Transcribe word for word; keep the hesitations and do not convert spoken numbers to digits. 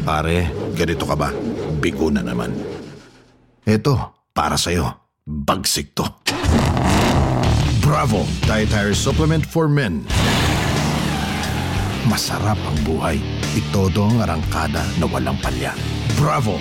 Pare, ganito ka ba? Bigo na naman. Eto, para sa'yo. Bagsik to. Bravo! Dietary Supplement for Men. Masarap ang buhay. Itodo ang arangkada na walang palya. Bravo!